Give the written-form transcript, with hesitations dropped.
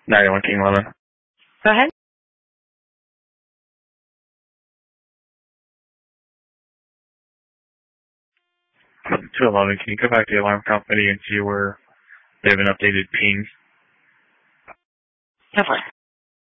911 King 11. Go ahead. 211, can you go back to the alarm company and see where they have an updated ping? Go for it.